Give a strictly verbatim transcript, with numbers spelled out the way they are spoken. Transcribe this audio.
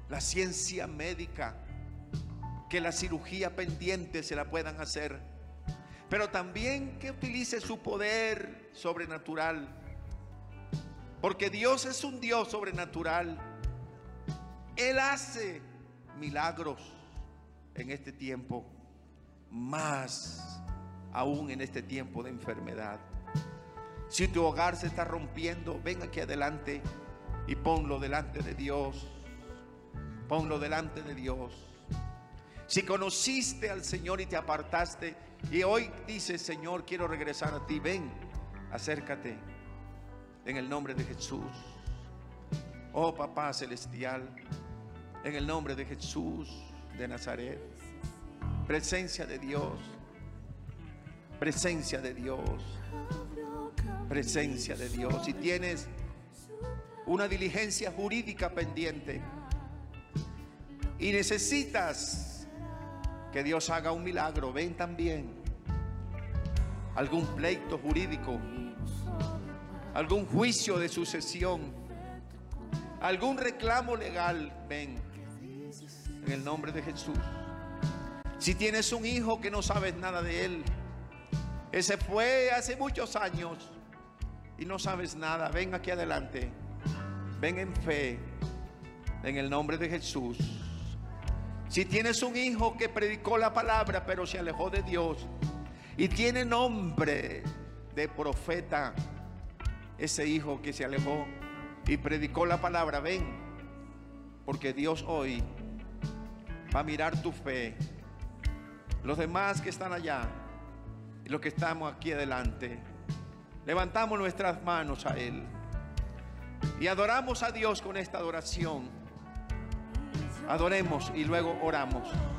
la ciencia médica, que la cirugía pendiente se la puedan hacer, pero también que utilice su poder sobrenatural, porque Dios es un Dios sobrenatural. Él hace milagros en este tiempo, más aún en este tiempo de enfermedad. Si tu hogar se está rompiendo, ven aquí adelante y ponlo delante de Dios. Ponlo delante de Dios. Si conociste al Señor y te apartaste y hoy dices: Señor, quiero regresar a ti, ven, acércate en el nombre de Jesús. Oh Papá celestial, en el nombre de Jesús de Nazaret, presencia de Dios, presencia de Dios, presencia de Dios. Si tienes una diligencia jurídica pendiente y necesitas que Dios haga un milagro, ven también. Algún pleito jurídico, algún juicio de sucesión, algún reclamo legal, ven en el nombre de Jesús. Si tienes un hijo que no sabes nada de él, ese fue hace muchos años y no sabes nada, ven aquí adelante. Ven en fe en el nombre de Jesús. Si tienes un hijo que predicó la palabra pero se alejó de Dios y tiene nombre de profeta, ese hijo que se alejó y predicó la palabra, ven, porque Dios hoy va a mirar tu fe. Los demás que están allá y los que estamos aquí adelante, levantamos nuestras manos a Él y adoramos a Dios con esta adoración. Adoremos y luego oramos.